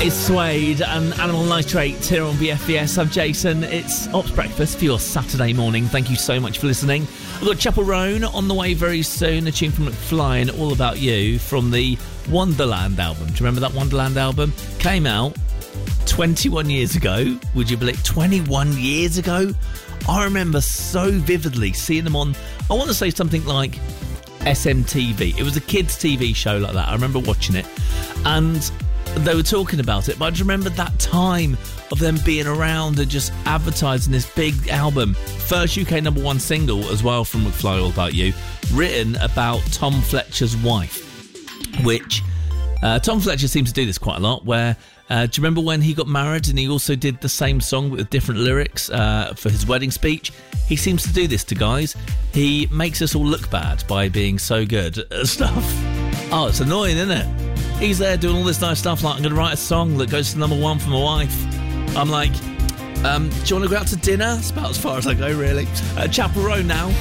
It's Suede and Animal Nitrate here on BFBS. I'm Jason. It's Ops Breakfast for your Saturday morning. Thank you so much for listening. I've got Chapel Roan on the way very soon. A tune from McFly and All About You from the Wonderland album. Do you remember that Wonderland album? Came out 21 years ago. Would you believe 21 years ago? I remember so vividly seeing them on, I want to say something like SMTV. It was a kids' TV show like that. I remember watching it. And they were talking about it, but I just remember that time of them being around and just advertising this big album. First UK #1 single as well from McFly, All About You, written about Tom Fletcher's wife, which Tom Fletcher seems to do this quite a lot, where do you remember when he got married and he also did the same song with different lyrics for his wedding speech? He seems to do this to guys. He makes us all look bad by being so good at stuff. Oh, it's annoying, isn't it? He's there doing all this nice stuff, like, I'm going to write a song that goes to #1 for my wife. I'm like, do you want to go out to dinner? That's about as far as I go, really. Chapel Roan now.